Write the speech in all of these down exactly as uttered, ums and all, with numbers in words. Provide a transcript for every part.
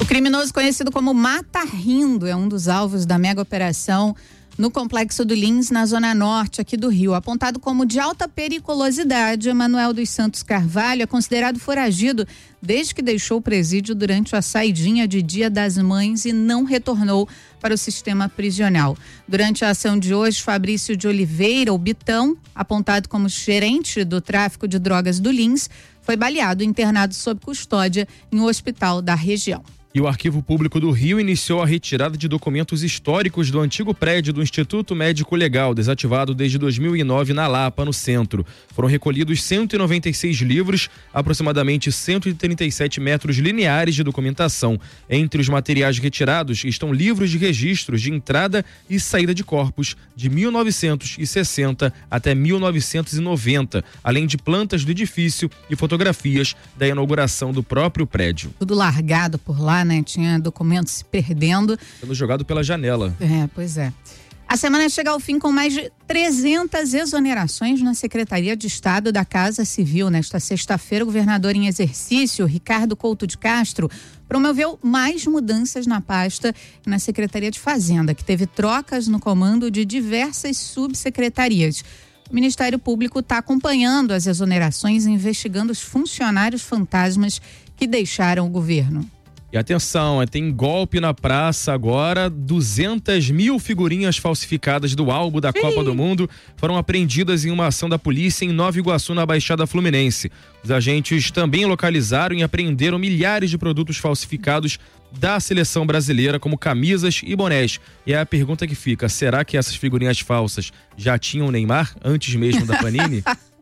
O criminoso conhecido como Mata Rindo é um dos alvos da mega operação no Complexo do Lins, na Zona Norte aqui do Rio. Apontado como de alta periculosidade, Emanuel dos Santos Carvalho é considerado foragido desde que deixou o presídio durante a saidinha de Dia das Mães e não retornou para o sistema prisional. Durante a ação de hoje, Fabrício de Oliveira, o Bitão, apontado como gerente do tráfico de drogas do Lins, foi baleado e internado sob custódia em um hospital da região. E o Arquivo Público do Rio iniciou a retirada de documentos históricos do antigo prédio do Instituto Médico Legal, desativado desde dois mil e nove na Lapa, no centro. Foram recolhidos cento e noventa e seis livros, aproximadamente cento e trinta e sete metros lineares de documentação. Entre os materiais retirados estão livros de registros de entrada e saída de corpos de mil novecentos e sessenta até mil novecentos e noventa, além de plantas do edifício e fotografias da inauguração do próprio prédio. Tudo largado por lá, né? Tinha documentos se perdendo. Sendo jogado pela janela. É, pois é. A semana chega ao fim com mais de trezentas exonerações na Secretaria de Estado da Casa Civil. Nesta sexta-feira, o governador em exercício, Ricardo Couto de Castro, promoveu mais mudanças na pasta e na Secretaria de Fazenda, que teve trocas no comando de diversas subsecretarias. O Ministério Público está acompanhando as exonerações e investigando os funcionários fantasmas que deixaram o governo. E atenção, tem golpe na praça agora, duzentas mil figurinhas falsificadas do álbum da Sim. Copa do Mundo foram apreendidas em uma ação da polícia em Nova Iguaçu, na Baixada Fluminense. Os agentes também localizaram e apreenderam milhares de produtos falsificados da seleção brasileira, como camisas e bonés. E é a pergunta que fica, será que essas figurinhas falsas já tinham Neymar antes mesmo da Panini?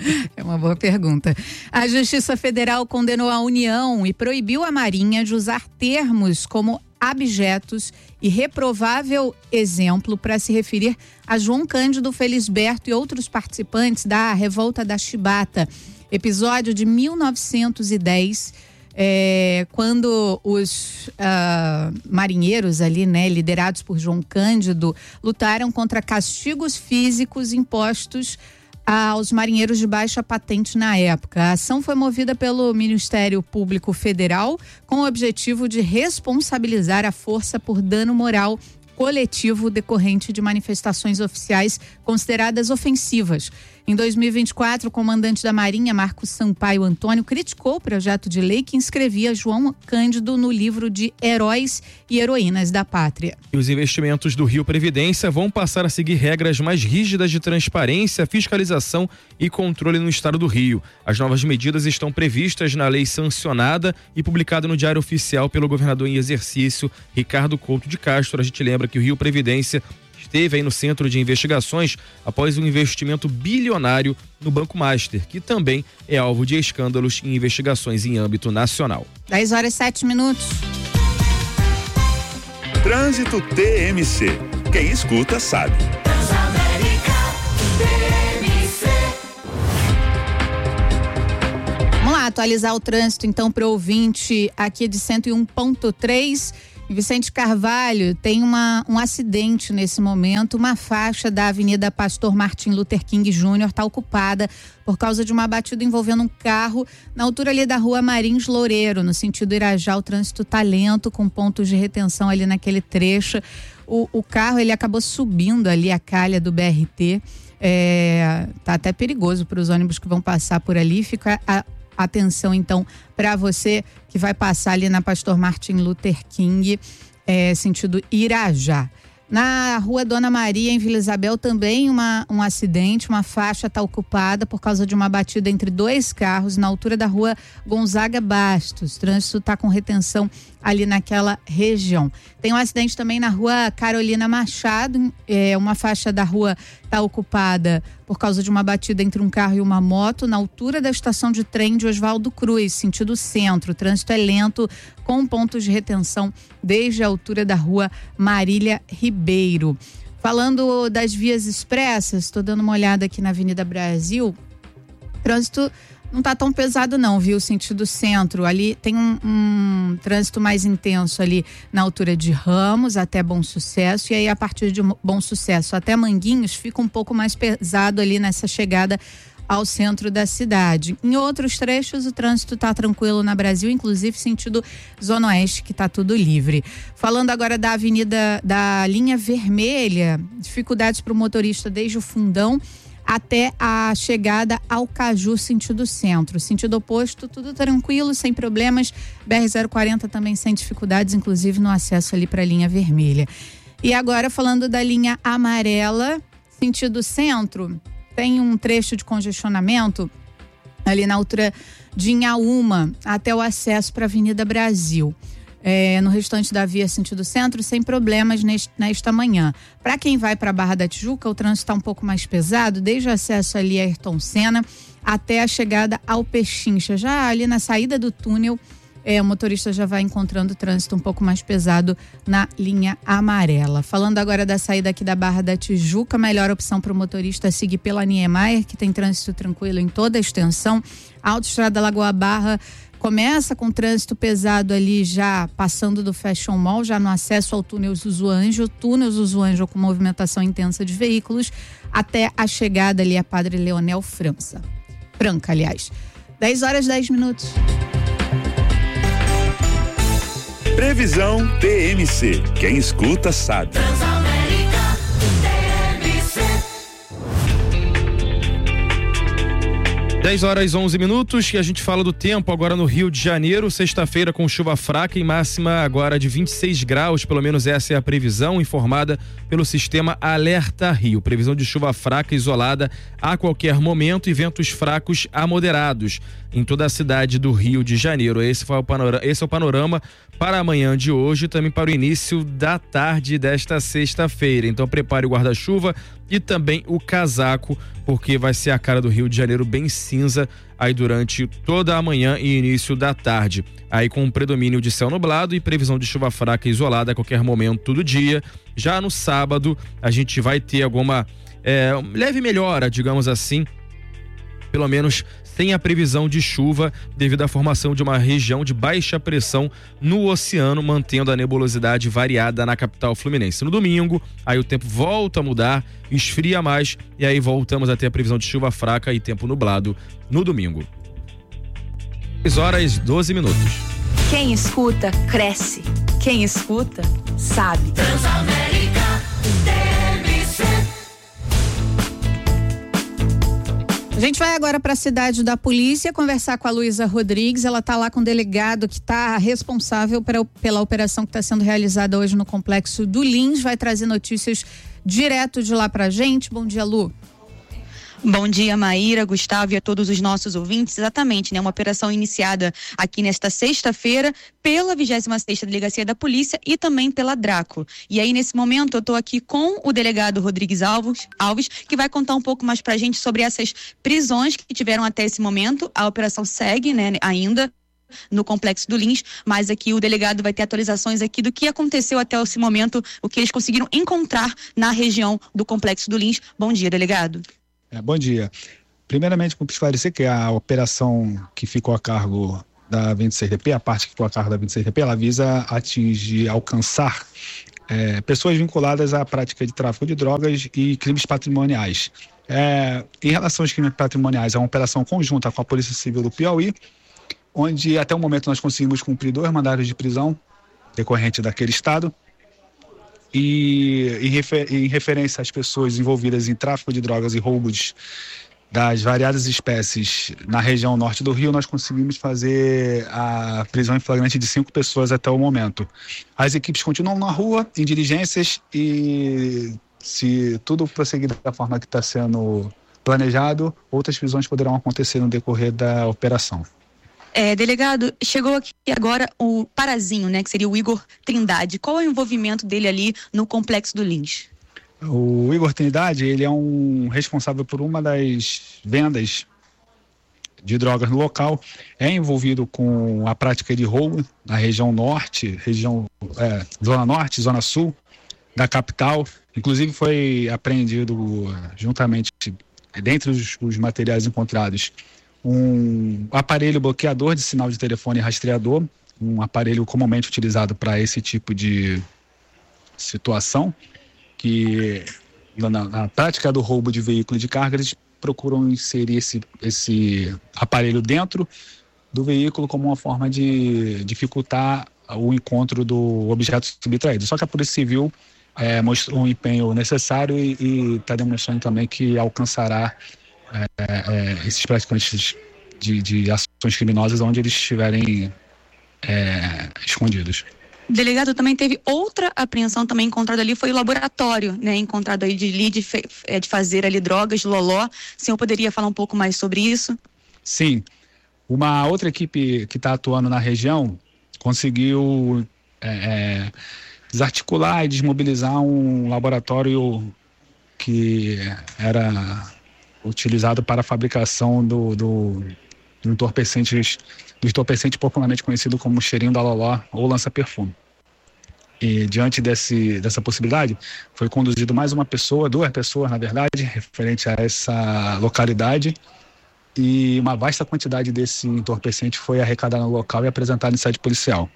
É uma boa pergunta. A Justiça Federal condenou a União e proibiu a Marinha de usar termos como abjetos e reprovável exemplo para se referir a João Cândido Felisberto e outros participantes da Revolta da Chibata, episódio de mil novecentos e dez, é, quando os uh, marinheiros ali, né, liderados por João Cândido, lutaram contra castigos físicos impostos aos marinheiros de baixa patente na época. A ação foi movida pelo Ministério Público Federal com o objetivo de responsabilizar a força por dano moral coletivo decorrente de manifestações oficiais consideradas ofensivas. Em dois mil e vinte e quatro, o comandante da Marinha, Marcos Sampaio Antônio, criticou o projeto de lei que inscrevia João Cândido no livro de Heróis e Heroínas da Pátria. E os investimentos do Rio Previdência vão passar a seguir regras mais rígidas de transparência, fiscalização e controle no estado do Rio. As novas medidas estão previstas na lei sancionada e publicada no Diário Oficial pelo governador em exercício, Ricardo Couto de Castro. A gente lembra que o Rio Previdência esteve aí no centro de investigações após um investimento bilionário no Banco Master, que também é alvo de escândalos e investigações em âmbito nacional. dez horas e sete minutos. Trânsito T M C. Quem escuta sabe. Vamos lá atualizar o trânsito então para o ouvinte aqui de cento e um ponto três. Vicente Carvalho, tem uma, um acidente nesse momento. Uma faixa da Avenida Pastor Martin Luther King Júnior está ocupada por causa de uma batida envolvendo um carro na altura ali da Rua Marins Loureiro, no sentido Irajá. O trânsito tá lento, com pontos de retenção ali naquele trecho. O, o carro, ele acabou subindo ali a calha do B R T. É, tá até perigoso para os ônibus que vão passar por ali. Fica a atenção então para você que vai passar ali na Pastor Martin Luther King, é, sentido Irajá. Na Rua Dona Maria, em Vila Isabel, também uma, um acidente, uma faixa está ocupada por causa de uma batida entre dois carros na altura da Rua Gonzaga Bastos. O trânsito está com retenção ali naquela região. Tem um acidente também na Rua Carolina Machado, é, uma faixa da rua está ocupada por causa de uma batida entre um carro e uma moto na altura da estação de trem de Oswaldo Cruz, sentido centro. O trânsito é lento, com pontos de retenção desde a altura da Rua Marília Ribeiro. Falando das vias expressas, estou dando uma olhada aqui na Avenida Brasil. O trânsito não está tão pesado não, viu? Sentido centro. Ali tem um, um trânsito mais intenso ali na altura de Ramos até Bom Sucesso, e aí a partir de Bom Sucesso até Manguinhos fica um pouco mais pesado ali nessa chegada ao centro da cidade. Em outros trechos, o trânsito está tranquilo na Brasil, inclusive sentido Zona Oeste, que está tudo livre. Falando agora da avenida da linha vermelha, dificuldades para o motorista desde o Fundão até a chegada ao Caju, sentido centro. Sentido oposto, tudo tranquilo, sem problemas. B R zero quarenta também sem dificuldades, inclusive no acesso ali para a linha vermelha. E agora falando da linha amarela, sentido centro, tem um trecho de congestionamento ali na altura de Inhaúma até o acesso para a Avenida Brasil. É, no restante da via sentido centro, sem problemas neste, nesta manhã. Para quem vai para a Barra da Tijuca, o trânsito está um pouco mais pesado, desde o acesso ali a Ayrton Senna até a chegada ao Pechincha. Já ali na saída do túnel, é, o motorista já vai encontrando o trânsito um pouco mais pesado na linha amarela. Falando agora da saída aqui da Barra da Tijuca, a melhor opção para o motorista é seguir pela Niemeyer, que tem trânsito tranquilo em toda a extensão. A Autoestrada Lagoa Barra começa com trânsito pesado ali já passando do Fashion Mall, já no acesso ao túnel Zuzuanjo, túnel Zuzuanjo com movimentação intensa de veículos, até a chegada ali a Padre Leonel França. Franca, aliás. dez horas e dez minutos. Previsão T M C. Quem escuta sabe. dez horas e onze minutos, que a gente fala do tempo agora no Rio de Janeiro, sexta-feira com chuva fraca e máxima agora de vinte e seis graus, pelo menos essa é a previsão informada pelo sistema Alerta Rio. Previsão de chuva fraca isolada a qualquer momento e ventos fracos a moderados em toda a cidade do Rio de Janeiro. Esse foi o panorama, esse é o panorama para amanhã de hoje e também para o início da tarde desta sexta-feira. Então prepare o guarda-chuva e também o casaco, porque vai ser a cara do Rio de Janeiro bem cinza aí durante toda a manhã e início da tarde. Aí com um predomínio de céu nublado e previsão de chuva fraca isolada a qualquer momento do dia. Já no sábado a gente vai ter alguma é, leve melhora, digamos assim, pelo menos sem a previsão de chuva devido à formação de uma região de baixa pressão no oceano, mantendo a nebulosidade variada na capital fluminense. No domingo, aí o tempo volta a mudar, esfria mais e aí voltamos a ter a previsão de chuva fraca e tempo nublado no domingo. dez horas e doze minutos. Quem escuta, cresce. Quem escuta, sabe. Transamérica. A gente vai agora para a cidade da polícia conversar com a Luísa Rodrigues. Ela está lá com o delegado que está responsável pra, pela operação que está sendo realizada hoje no complexo do Lins. Vai trazer notícias direto de lá para a gente. Bom dia, Lu. Bom dia, Maíra, Gustavo e a todos os nossos ouvintes. Exatamente, né? Uma operação iniciada aqui nesta sexta-feira pela vigésima sexta Delegacia da Polícia e também pela Draco. E aí, nesse momento, eu estou aqui com o delegado Rodrigues Alves, Alves, que vai contar um pouco mais pra gente sobre essas prisões que tiveram até esse momento. A operação segue, né, ainda no complexo do Lins, mas aqui o delegado vai ter atualizações aqui do que aconteceu até esse momento, o que eles conseguiram encontrar na região do complexo do Lins. Bom dia, delegado. É, bom dia. Primeiramente, como esclarecer que a operação que ficou a cargo da vinte e seis D P, a parte que ficou a cargo da vinte e seis D P, ela visa atingir, alcançar é, pessoas vinculadas à prática de tráfico de drogas e crimes patrimoniais. É, em relação aos crimes patrimoniais, é uma operação conjunta com a Polícia Civil do Piauí, onde até o momento nós conseguimos cumprir dois mandados de prisão decorrente daquele estado. E em, refer, em referência às pessoas envolvidas em tráfico de drogas e roubos das variadas espécies na região norte do Rio, nós conseguimos fazer a prisão em flagrante de cinco pessoas até o momento. As equipes continuam na rua, em diligências, e se tudo prosseguir da forma que está sendo planejado, outras prisões poderão acontecer no decorrer da operação. É, delegado, chegou aqui agora o Parazinho, né, que seria o Igor Trindade. Qual é o envolvimento dele ali no complexo do Lins? O Igor Trindade, ele é um responsável por uma das vendas de drogas no local, é envolvido com a prática de roubo na região norte, região é, zona norte, zona sul da capital. Inclusive foi apreendido juntamente, dentre os, os materiais encontrados, um aparelho bloqueador de sinal de telefone rastreador, um aparelho comumente utilizado para esse tipo de situação, que na, na prática do roubo de veículo de carga eles procuram inserir esse, esse aparelho dentro do veículo como uma forma de dificultar o encontro do objeto subtraído. Só que a Polícia Civil é, mostrou um empenho necessário e está demonstrando também que alcançará é, é, esses praticantes de, de ações criminosas onde eles estiverem é, escondidos. Delegado, também teve outra apreensão também encontrada ali, foi o laboratório, né, encontrado aí de, de, de fazer ali drogas, loló. O senhor poderia falar um pouco mais sobre isso? Sim. Uma outra equipe que está atuando na região conseguiu é, é, desarticular e desmobilizar um laboratório que era utilizado para a fabricação do, do, do entorpecentes, do entorpecente popularmente conhecido como cheirinho da loló ou lança-perfume. E diante desse, dessa possibilidade, foi conduzido mais uma pessoa, duas pessoas na verdade, referente a essa localidade, e uma vasta quantidade desse entorpecente foi arrecadada no local e apresentada em sede policial.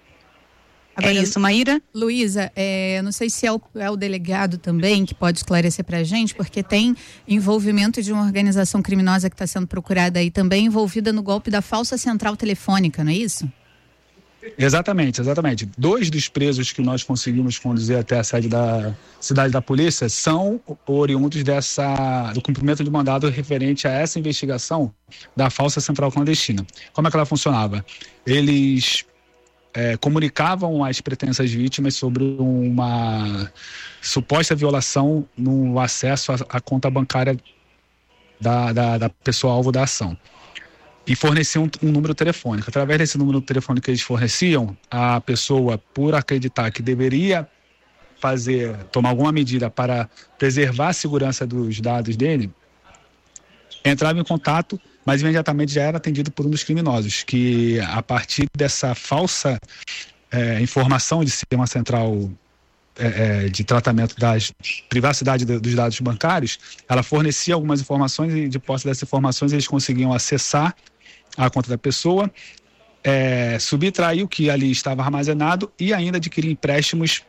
É isso, Maíra? Luísa, é, não sei se é o, é o delegado também que pode esclarecer pra gente, porque tem envolvimento de uma organização criminosa que está sendo procurada aí também, envolvida no golpe da falsa central telefônica, não é isso? Exatamente, exatamente. Dois dos presos que nós conseguimos conduzir até a sede da cidade da polícia são oriundos dessa, do cumprimento de mandado referente a essa investigação da falsa central clandestina. Como é que ela funcionava? Eles é, comunicavam às pretensas vítimas sobre uma suposta violação no acesso à, à conta bancária da, da, da pessoa-alvo da ação. E forneciam um, um número telefônico. Através desse número telefônico que eles forneciam, a pessoa, por acreditar que deveria fazer, tomar alguma medida para preservar a segurança dos dados dele, entrava em contato, mas imediatamente já era atendido por um dos criminosos, que a partir dessa falsa é, informação de ser uma central é, é, de tratamento da privacidade dos dados bancários, ela fornecia algumas informações e de posse dessas informações eles conseguiam acessar a conta da pessoa, é, subtrair o que ali estava armazenado e ainda adquirir empréstimos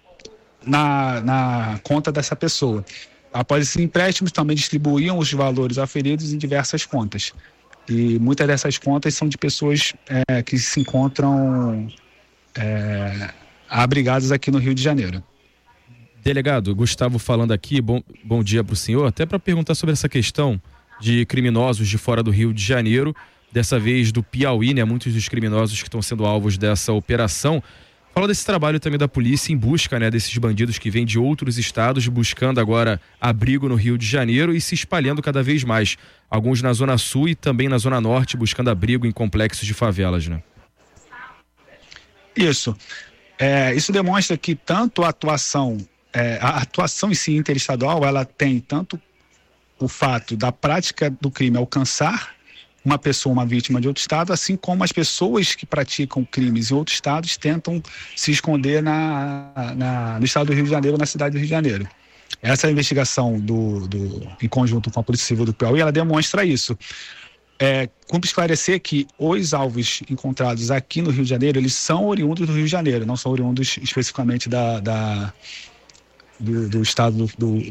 na, na conta dessa pessoa. Após esses empréstimos, também distribuíam os valores aferidos em diversas contas. E muitas dessas contas são de pessoas é, que se encontram é, abrigadas aqui no Rio de Janeiro. Delegado, Gustavo falando aqui, bom, bom dia para o senhor, até para perguntar sobre essa questão de criminosos de fora do Rio de Janeiro, dessa vez do Piauí, né? Muitos dos criminosos que estão sendo alvos dessa operação. Fala desse trabalho também da polícia em busca, né, desses bandidos que vêm de outros estados, buscando agora abrigo no Rio de Janeiro e se espalhando cada vez mais. Alguns na Zona Sul e também na Zona Norte, buscando abrigo em complexos de favelas, né? Isso. É, isso demonstra que tanto a atuação, é, a atuação em si interestadual, ela tem tanto o fato da prática do crime alcançar uma pessoa, uma vítima de outro estado, assim como as pessoas que praticam crimes em outros estados tentam se esconder na, na, no estado do Rio de Janeiro, na cidade do Rio de Janeiro. Essa investigação do, do, em conjunto com a Polícia Civil do Piauí, ela demonstra isso. É, cumpre esclarecer que os alvos encontrados aqui no Rio de Janeiro, eles são oriundos do Rio de Janeiro, não são oriundos especificamente da, da, do, do estado do, do,